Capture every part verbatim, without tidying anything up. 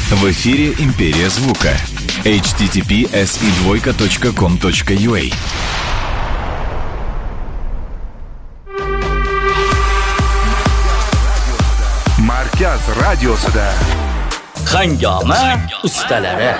В эфире «Империя звука». эйч ти ти пи эс и двойка точка ком точка ю а. Markaz radiosida Hangoma ustalari.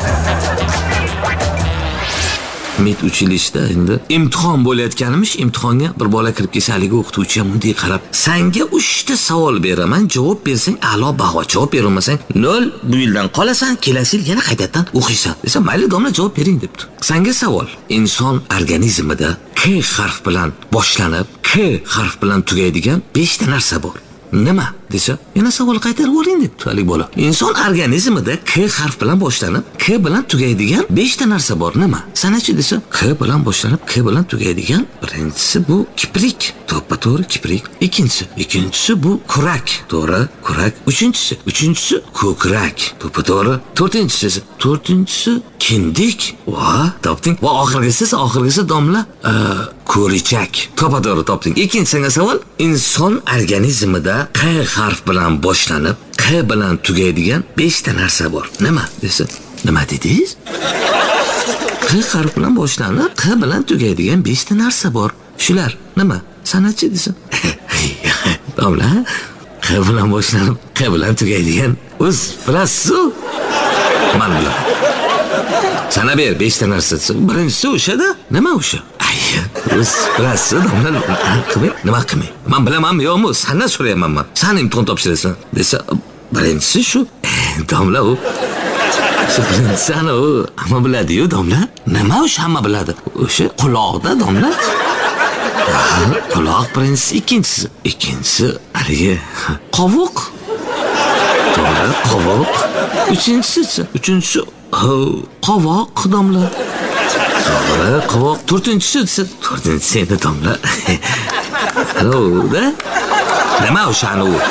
Met uchilishda endi imtihon bo'layotganimiz, imtihonga bir bola kirib kelsa, haligi o'qituvchi ham bunday qarab, "Senga uchta savol beraman, javob bersang a'lo baho, javob berolmasang nol, bu yildan qolasan, kelasi yil yana qaytadan o'qiysan." desa, "Mayli, domla, javob bering" debdi. Senga savol: inson organizmida K harf bilan boshlanib, K harf bilan tugaydigan beshta narsa bor. Nima desa, yana savol qaytarib o'ring debdi hali bola. Inson organizmida K harf bilan boshlanib, K bilan tugaydigan beshta narsa bor. Nima? Sanachi desa, K bilan boshlanib, K bilan tugaydigan birinchisi bu kiprik. To'ppa-to'g'ri kiprik. Ikkinchisi, ikkinchisi bu kurak. To'g'ri, kurak. Uchinchisi, uchinchisi ko'krak. To'ppa-to'g'ri. To'rtinchisi, to'rtinchisi kindik. Va, topding. Va oxirgisi, oxirgisi domla, ko'richak. To'ppa-to'g'ri topding. Ikkinchi savol, inson organizmida Q harf bilan boshlanib, Q bilan tugaydigan beshta narsa bor. Nima desa, nima dedingiz? Q harf bilan boshlanib, Q bilan tugaydigan beshta narsa bor. Shular nima? Sanachi desa. Domla, Q bilan boshlanib, Q bilan tugaydigan o'z bilasiz-ku. Men bilaman. Sana ber beshta narsa. Birinchisi o'shada. Nima o'sha? O'z bilasiz, domla, qilmay, nima qilmay? Men bilamanmi yo'qmi? Sendan so'rayapman men. Sen imtihon topshirasan desa, birinchisi shu. Domla, u shu birinchisi ana u hamma biladi-yu, domla. Nima o'sha hamma biladi? O'sha quloqda, domla. Quloq birinchisi, ikkinchisi. Ikkinchisi haligi qovoq. To'g'ri, qovoq. Uchinchisi, uchinchisi qovoq, domla. To'g'ri, qovoq. To'rtinchisi desa, to'rtinchisi endi domla. Alo-da. Nima o'shani u?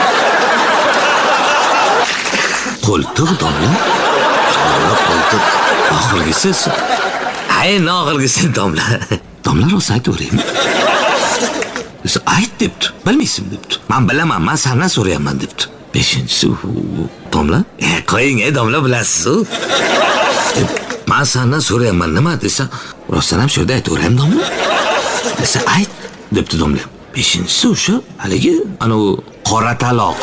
Qo'ltiq, domla. To'g'ri, qo'ltiq. Oxirgisi. Ay, oxirgisi domla. Domla rost aytaveraymi? Desa, ayt debdi. Bilmaysan debdi. Men bilaman, men sendan so'rayapman debdi. Beshinchisi domla. E, qo'ying, ey domla, bilasiz-ku. Men sendan so'rayapman, nima desa, rostdan ham shunda aytaveraymi domla? Desa, ayt debdi domla. Beshinchisi o'sha haligi ana u qora taloq.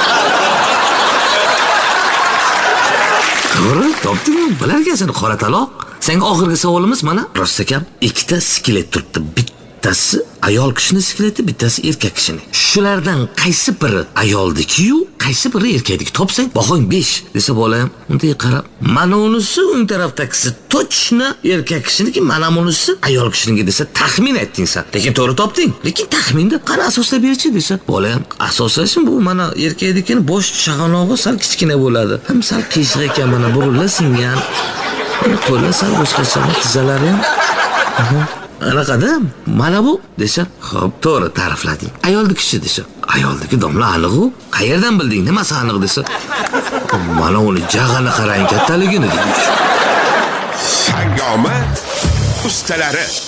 To'g'ri, topdingmi? Bilar ekansan qora taloq. Senga oxirgi savolimiz mana, rostakam ikkita skelet turibdi. Bittasi ayol kishining skeleti, bittasi erkak kishining. Shulardan qaysi biri ayoldiki-yu, qaysi biri erkakniki topsang, bahong besh desa bolam, unday qarab, mana unisi o'ng tarafdagisi точно erkak kishiniki, mana bunisi ayol kishiniki desa taxmin aytding sen. Lekin to'g'ri topding. Lekin taxminda qani asoslab berchi desa, bolam, asoslashim bu mana erkaknikini bosh chag'anog'i sal kichkina bo'ladi. Ham sal qiyshiq ekan, mana burillar singan. Qo'llar sal boshqacha, tizzalari ham. Anaqada mana bu desa, xo'p, to'g'ri ta'riflading. Ayolni kishi desa, ayoldagi domla aniq-u. Qayerdan bilding? Nimasi aniq desa, mana uni jag'ini qarang, kattaligini deydi. Hangoma ustalari.